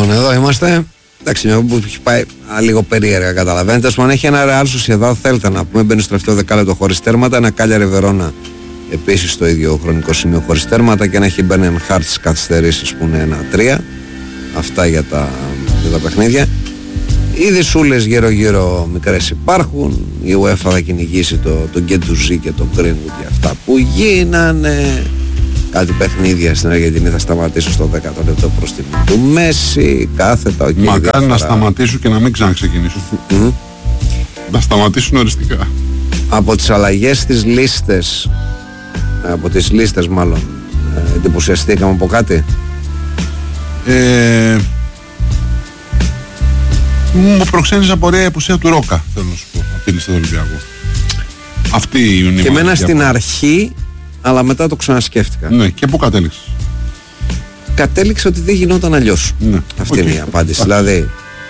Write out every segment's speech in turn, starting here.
Λοιπόν, εδώ είμαστε. Εντάξει, που έχει πάει λίγο περίεργα, καταλαβαίνετε. Αν έχει ένα Real Sociedad, θέλετε να πούμε, μπαίνει στο τελευταίο δεκάλεπτο χωρίς τέρματα. Ένα Cagliari Verona επίσης στο ίδιο χρονικό σημείο χωρίς τέρματα. Και ένα έχει Bernard Hart στις καθυστερήσεις που είναι 1-3. Αυτά για τα παιχνίδια. Οι δυσούλες γύρω-γύρω μικρές υπάρχουν. Η UEFA θα κυνηγήσει το Γκεντουζί και το Greenwood για αυτά που γίνανε. Κάτι παιχνίδια στην Αργεντινή θα σταματήσουν στο 10ο λεπτό προς την του Μέση. Κάθετα, okay, μακάρι να σταματήσουν και να μην ξαναξεκινήσουν. Να σταματήσουν οριστικά. Από τις αλλαγές στις λίστες, από τις λίστες μάλλον, εντυπωσιαστήκαμε από κάτι. Μου προξένιζε απορία η απουσία του Ρόκα, θέλω να σου πω, από τη λίστα του Ολυμπιακού. Αυτή η Ιουνίου. Και εμένα στην αρχή, αλλά μετά το ξανασκέφτηκα. Ναι, και πού κατέληξε? Κατέληξε ότι δεν γινόταν αλλιώς. Ναι. Αυτή είναι η απάντηση. Δηλαδή,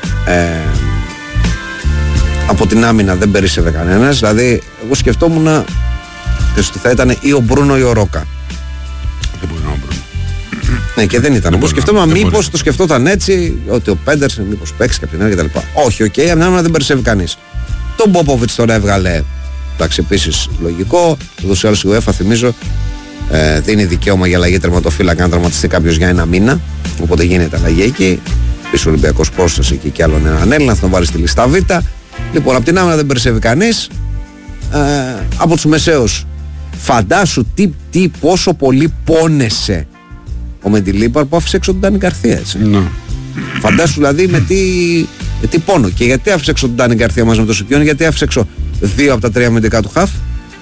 από την άμυνα δεν περίσσευε κανένας. Δηλαδή, εγώ σκεφτόμουν ότι θα ήταν ή ο Μπρούνο ή ο Ρόκα. Δεν μπορεί να είναι ο Μπρούνο. Ναι, και δεν ήταν. Εγώ σκεφτόμουν μήπως το σκεφτόταν έτσι, ότι ο Πέντερσεν μήπως παίξει κάποιον άλλο κτλ. Όχι, οκ, από την άμυνα δεν περισσεύει κανείς. Τον Πόποβιτς τώρα έβγαλε. Εντάξει, επίσης λογικό. Ούτως ή άλλως η UEFA, θυμίζω, δίνει δικαίωμα για αλλαγή τερματοφύλακα αν τραυματιστεί κάποιος για ένα μήνα. Οπότε γίνεται αλλαγή εκεί. Επίσης ο Ολυμπιακός πρόσθεσε εκεί κι άλλον έναν Έλληνα, θα τον βάλει στη λίστα Β. Λοιπόν, από την άμυνα δεν περισσεύει κανείς. Από τους μεσαίους, φαντάσου πόσο πολύ πόνεσε ο Μεντιλίπαρ που άφησε έξω τον Ντάνι Γκαρθία. Φαντάσου δηλαδή με τι πόνο. Και γιατί άφησε έξω τον Ντάνι Γκαρθία μαζί με τον Σικιόνι, γιατί άφησε έξω 2 από τα 3 αμυντικά του χαφ.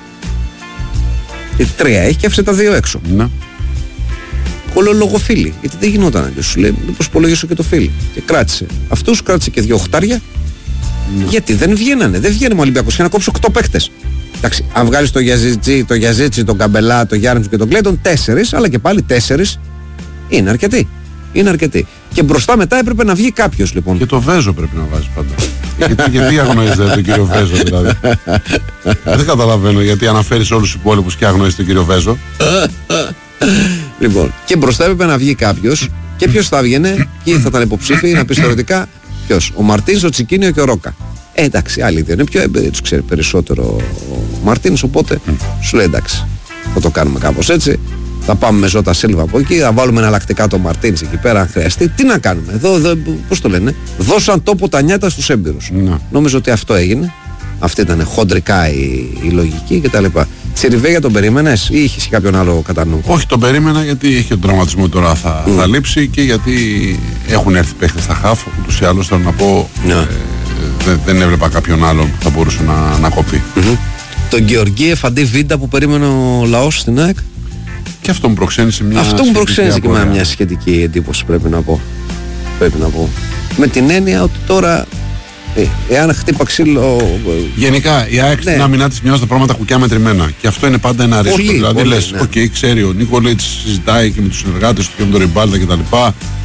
Και 3 έχει και άφησε τα 2 έξω. Ναι. Κολολογο φίλοι. Γιατί δεν γινόταν αλλιώς. Σου λέει, μήπως υπολογίσω και το φίλι. Και κράτησε. Αυτούς κράτησε και 2 οχτάρια. Ναι. Γιατί δεν βγαίνανε. Δεν βγαίνει ο Ολυμπιακός. Και να κόψει 8 παίκτες. Εντάξει, αν βγάλεις το Γιαζίτσι, τον Καμπελά, τον Γιάννη και τον Κλέιτον, 4, αλλά και πάλι 4 είναι αρκετοί. Είναι αρκετοί. Και μπροστά μετά έπρεπε να βγει κάποιος λοιπόν. Και το Βέζο πρέπει να βάζει πάντα. γιατί αγνοίζετε τον κύριο Βέζο δηλαδή? Δεν καταλαβαίνω γιατί αναφέρεις όλους τους υπόλοιπους και αγνοείς τον κύριο Βέζο. Λοιπόν, και μπροστά έπρεπε να βγει κάποιος. Και ποιος θα βγαινε, και θα ήταν υποψήφιοι να πεις θεωρητικά ποιος? Ο Μαρτίνς, ο Τσικίνιο και ο Ρόκα. Εντάξει, άλλοι δεν είναι πιο έμπειροι, τους ξέρει περισσότερο ο Μαρτίνς, οπότε σου λέει εντάξει, θα το κάνουμε κάπως έτσι. Θα πάμε με Ζώτα Σίλβα από εκεί, θα βάλουμε εναλλακτικά τον Μαρτίνς εκεί πέρα αν χρειαστεί. Τι να κάνουμε, εδώ πώς το λένε, δώσαν τόπο τα νιάτα στους έμπειρους. Νομίζω ότι αυτό έγινε. Αυτή ήταν χοντρικά η λογική κτλ. Τσιριβέγια τον περίμενες ή είχες κάποιον άλλο κατά νου? Όχι, τον περίμενα γιατί έχει τον τραυματισμό τώρα θα λείψει και γιατί έχουν έρθει παίχτες στα χαφ. Ούτως ή άλλως θέλω να πω δεν έβλεπα κάποιον άλλον που θα μπορούσε να κοπεί. Τον Γεωργίεφ αντί Βίντα που περίμενε ο λαός στην ΑΕΚ. Και αυτό μου προξένησε μια αυτό μου προξένησε και μια σχετική εντύπωση, πρέπει να πω. Με την έννοια ότι τώρα εάν χτύπα ξύλο. Γενικά η ΑΕΚ στην άμυνά της μοιάζει τα πράγματα κουκιά μετρημένα. Και αυτό είναι πάντα ένα ρίσκο. Δηλαδή λες, ξέρει ο Νίκολιτς, συζητάει και με τους συνεργάτες του και με τον Ριμπάλτα κτλ.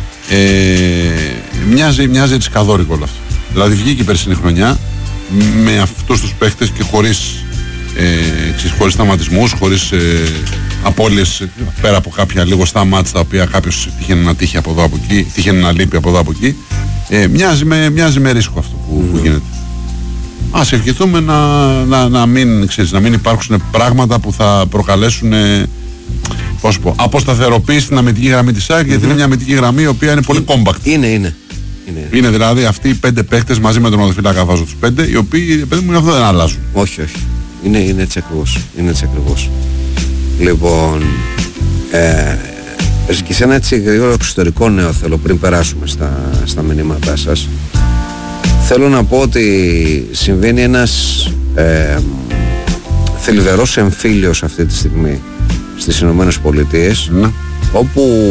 Μοιάζει έτσι καδόρικο όλο αυτό. Δηλαδή βγήκε η περσινή χρονιά με αυτούς τους παίχτες και χωρίς σταματισμούς, χωρίς απώλειες πέρα από κάποια λιγοστά μάτς τα οποία κάποιος τύχαινε να τύχει από εδώ από εκεί, τύχαινε να λείπει από εδώ από εκεί. Μοιάζει με ρίσκο αυτό που γίνεται. Ας ευχηθούμε να μην υπάρξουν πράγματα που θα προκαλέσουν αποσταθεροποίηση στην αμυντική γραμμή της ΑΕΚ, γιατί είναι μια αμυντική γραμμή η οποία είναι πολύ compact. Είναι δηλαδή αυτοί οι 5 παίχτες μαζί με τον τερματοφύλακα, βάζω τους 5, οι οποίοι παιδί μου αυτό δεν αλλάζουν. Όχι. Είναι έτσι ακριβώς. Λοιπόν, και σε ένα έτσι γρήγορο εξωτερικό νέο θέλω πριν περάσουμε στα μηνύματά σας. Θέλω να πω ότι συμβαίνει ένας θλιβερός εμφύλιος αυτή τη στιγμή στις Ηνωμένες Πολιτείες, όπου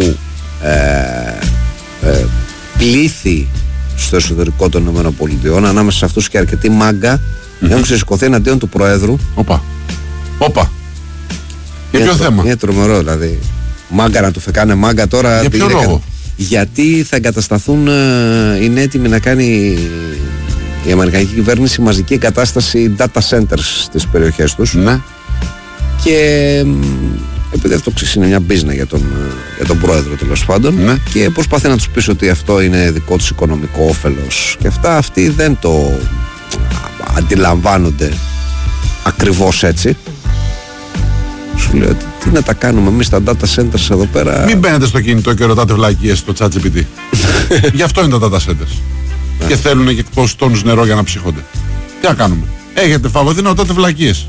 πλήθη στο εσωτερικό των Ηνωμένων Πολιτειών, ανάμεσα σε αυτούς και αρκετοί μάγκα, έχουν ξεσηκωθεί εναντίον του Προέδρου. Όπα. Για ποιο θέμα? Είναι τρομερό δηλαδή. Μάγκα να του φεκάνε μάγκα τώρα. Για ποιο λόγο? Γιατί θα εγκατασταθούν, είναι έτοιμη να κάνει η Αμερικανική κυβέρνηση μαζική εγκατάσταση data centers στις περιοχές τους. Ναι. Και επειδή αυτό είναι μια μπίζνα για τον πρόεδρο τέλος πάντων, ναι. Και προσπαθεί να τους πεις ότι αυτό είναι δικό τους οικονομικό όφελος και αυτά, αυτοί δεν το αντιλαμβάνονται ακριβώς έτσι. Σου λέω ότι τι να τα κάνουμε εμείς τα data centers εδώ πέρα. Μην μπαίνετε στο κινητό και ρωτάτε βλακίες στο ChatGPT. Γι' αυτό είναι τα data centers. Και θέλουν και τόσους τόνους νερό για να ψύχονται. Τι να κάνουμε. Έχετε φαγωθεί να ρωτάτε βλακίες.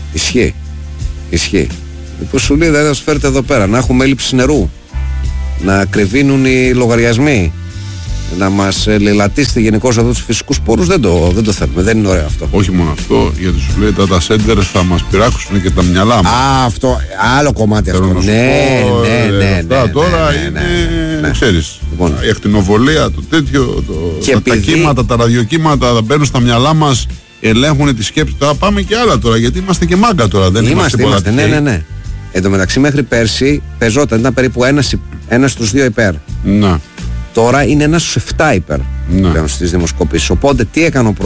Ισχύει. Λοιπόν, σου λέει, δηλαδή, θα φέρετε εδώ πέρα να έχουμε έλλειψη νερού, να κρυβίνουν οι λογαριασμοί, να μας λαιλατίσετε γενικώς εδώ τους φυσικούς πόρους, δεν το θέλουμε, δεν είναι ωραίο αυτό. Όχι μόνο αυτό, γιατί σου λέει τα data centers θα μας πειράξουν και τα μυαλά μας. Αυτό, άλλο κομμάτι αυτό. Ναι. Τώρα είναι, ξέρεις, η ακτινοβολία, το τέτοιο, τα κύματα, τα ραδιοκύματα θα μπαίνουν στα μυαλά μας, ελέγχουν τη σκέψη. Τώρα πάμε και άλλα τώρα, γιατί είμαστε και μάγκα τώρα, δεν είμαστε. Ναι. Εν τω μεταξύ μέχρι πέρσι παίζονταν, ήταν περίπου ένας στους 2 υπέρ. Να. Τώρα είναι ένας στους 7 υπέρ πλέον στις δημοσκοπήσεις. Οπότε τι έκανε ο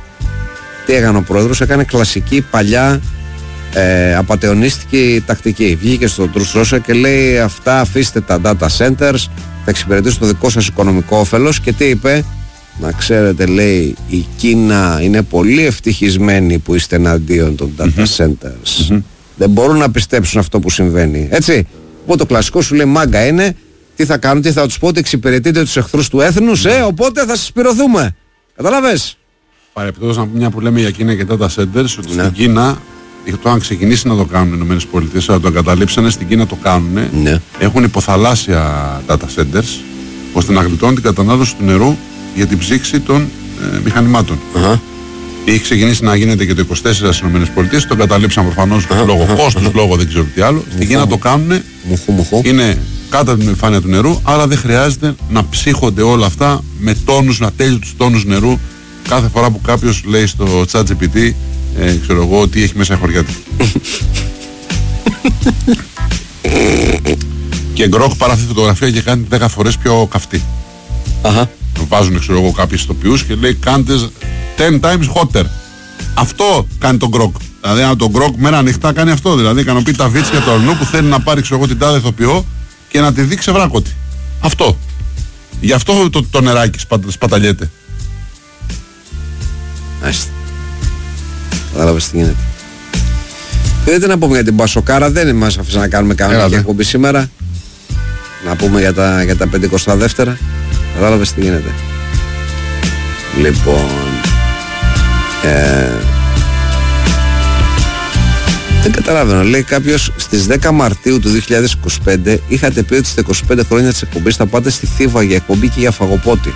πρόεδρος, έκανε κλασική παλιά απατεωνίστικη τακτική. Βγήκε στον Τρουσρόσα και λέει αυτά αφήστε τα data centers, θα εξυπηρετήσουν το δικό σας οικονομικό όφελος. Και τι είπε? Να ξέρετε, λέει, η Κίνα είναι πολύ ευτυχισμένη που είστε εναντίον των data centers. Δεν μπορούν να πιστέψουν αυτό που συμβαίνει. Έτσι. Οπότε το κλασικό σου λέει μάγκα είναι, τι θα κάνουν, τι θα τους πω, ότι εξυπηρετείτε τους εχθρούς του έθνους, οπότε θα συσπηρωθούμε. Καταλάβες. Παρεπιπτόντως, μια που λέμε για Κίνα και data centers, ότι στην Κίνα, το αν ξεκινήσει να το κάνουν οι ΗΠΑ, αλλά το εγκαταλείψανε, στην Κίνα το κάνουν. Ναι. Έχουν υποθαλάσσια data centers, ώστε να γλιτώνουν την κατανάλωση του νερού για την ψήξη των μηχανημάτων. Έχει ξεκινήσει να γίνεται και το 24 στις ΗΠΑ, το εγκαταλείψαν προφανώς λόγω κόστους, λόγω δεν ξέρω τι άλλο. Στην Κίνα το κάνουν, είναι κάτω από την επιφάνεια του νερού, άρα δεν χρειάζεται να ψύχονται όλα αυτά με τόνους, ατέλειωτους τόνους νερού κάθε φορά που κάποιος λέει στο ChatGPT, ξέρω εγώ, τι έχει μέσα η χωριά του. Και γκρόκ παράθει φωτογραφία και κάνει 10 φορές πιο καυτή. Βάζουν, ξέρω εγώ, κάποιοι ηθοποιούς και λέει κάντε 10 times hotter. Αυτό κάνει τον γκρόκ. Δηλαδή, αν τον γκρόκ μέρα ανοιχτά κάνει αυτό. Δηλαδή, ικανοποιεί τα βίτσια του αλλού που θέλει να πάρει, ξέρω εγώ, την τάδε ηθοποιό και να τη δει ξεβράκωτη. Αυτό. Γι' αυτό το νεράκι σπαταλιέται. Άστε. Κατάλαβες τι γίνεται. Δεν να πούμε για την Πασοκάρα, δεν μας αφήσα να κάνουμε κανένα εκπομπή σήμερα. Να πούμε για τα 52. Κατάλαβες τι γίνεται. Λοιπόν, δεν καταλαβαίνω. Λέει κάποιος στις 10 Μαρτίου του 2025 είχατε πει ότι στα 25 χρόνια της εκπομπής θα πάτε στη Θήβα για εκπομπή και για φαγοπότη.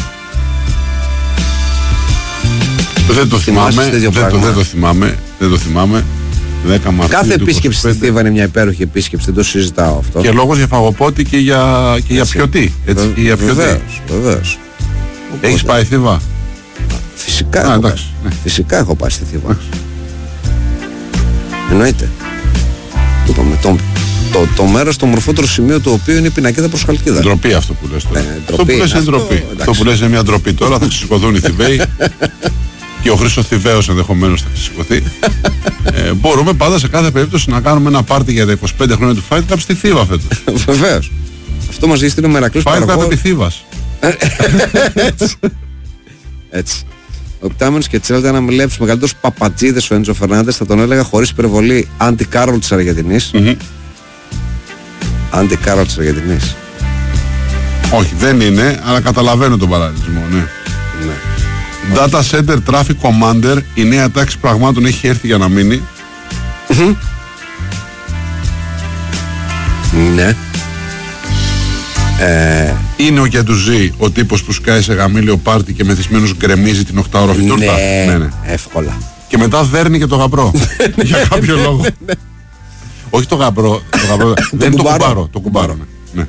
Δεν το θυμάμαι. Δεν το θυμάμαι. 10 Μαρτίου. Κάθε επίσκεψη στη Θήβα είναι μια υπέροχη επίσκεψη, δεν το συζητάω αυτό. Και λόγος για φαγοπότη και για πιωτή. Βεβαίως. Έχεις πάει Θήβα? Φυσικά έχω πάει στη Θήβα. Εννοείται. Το μέρος, το μορφότερο σημείο του οποίου είναι η πινακίδα προς Χαλκίδα. Ντροπή αυτό που λες τώρα. Αυτό που λες είναι ντροπή. Αυτό που λες είναι μια ντροπή. Τώρα θα ξεσηκωθούν οι Θηβαίοι και ο Χρήστος Θηβαίος ενδεχομένως θα ξεσηκωθεί. Μπορούμε πάντα σε κάθε περίπτωση να κάνουμε ένα πάρτι για τα 25 χρόνια του Fight Club στη Θήβα φέτος. Βεβαίως. Αυτό μας ζήτησε ο Μερακλής Fight Club επί Θήβας. Έτσι. Ο Κτάμενος και Τσέλτα να μιλάει από τους μεγαλύτερους παπατζίδες ο Έντζο Φερνάντες, θα τον έλεγα χωρίς υπερβολή αντι-Κάρολ της Αργεντινής. Αντι-Κάρολ της Αργεντινής. Όχι, δεν είναι, αλλά καταλαβαίνω τον παραλληλισμό, ναι. Data Center Traffic Commander, η νέα τάξη πραγμάτων έχει έρθει για να μείνει. Ναι. Είναι ο Κεντουζή, ο τύπος που σκάει σε γαμήλιο πάρτι και μεθυσμένος γκρεμίζει την 8ωροφη τούρτα. Ναι, εύκολα. Και μετά δέρνει και το γαμπρό. Για κάποιο λόγο. Όχι το γαμπρό. Δεν είναι το κουμπάρο. Ναι.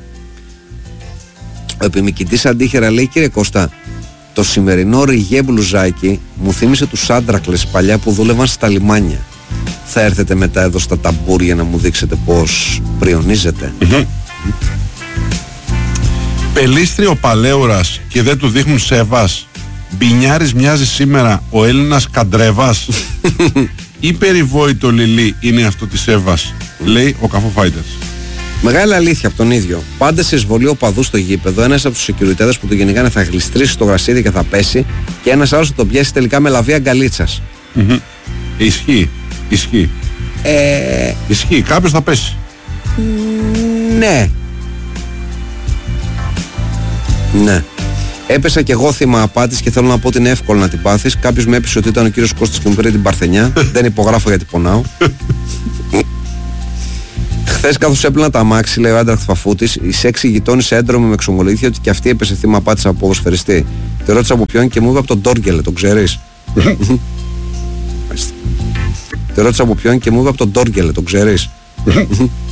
Ο επιμικητής αντίχερα λέει, κύριε Κώστα, το σημερινό ριγέ μπλουζάκι μου θύμισε τους άντρακλες παλιά που δούλευαν στα λιμάνια. Θα έρθετε μετά εδώ στα ταμπούρια να μου δείξετε πως πριονίζετε. Πελίστριο Παλαίουρας και δεν του δείχνουν σέβας. Μπινιάρης μοιάζει σήμερα ο Έλληνας Καντρέβας. Ή περιβόητο Λιλί είναι αυτό της Εύας. Λέει ο Καφό Fighters. Μεγάλη αλήθεια από τον ίδιο. Πάντα σε εισβολή οπαδού στο γήπεδο, ένας από τους securityάδες που τον κυνηγάνε θα γλιστρήσει στο γρασίδι και θα πέσει, και ένας άλλος θα τον πιέσει τελικά με λαβή αγκαλίτσας. Ισχύει. Ισχύει. Κάποιος θα πέσει. Ναι. Ναι. Έπεσα και εγώ θύμα απάτης και θέλω να πω ότι είναι εύκολο να την πάθεις. Κάποιος με έπεισε ότι ήταν ο κύριος Κώστας και μου πήρε την Παρθενιά. Δεν υπογράφω γιατί πονάω. Χθες καθώς έπλυνα τα αμάξι, λέει ο Άντραχτ Φαφούτης, η σεξι γειτόνισσα έντρομη με εξομολογήθηκε ότι και αυτή έπεσε θύμα απάτης από ποδοσφαιριστή. Τη ρώτησα από ποιον και μου είπε από τον Ντόργκελε, τον ξέρεις? Τη ρώτησα από ποιον και μου είπε από τον Ντόργκελε, τον ξέρεις?